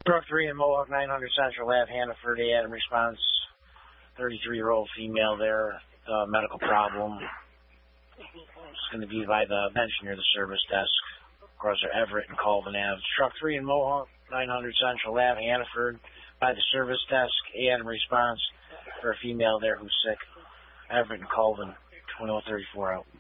Truck 3 and Mohawk 900 Central Ave, Hannaford, Adam response. 33-year-old female there, medical problem. It's going to be by the bench near the service desk. Across there, Everett and Colvin Ave. Truck 3 and Mohawk 900 Central Ave, Hannaford, by the service desk. Adam response for a female there who's sick. Everett and Colvin, 2034 out.